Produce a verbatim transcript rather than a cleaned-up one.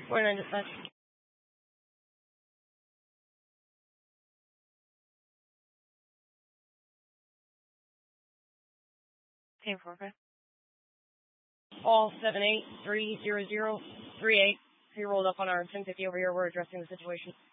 forty-nine dispatch. Team four, okay. All seven eight three zero zero three eight. He rolled up on our ten fifty over here. We're addressing the situation.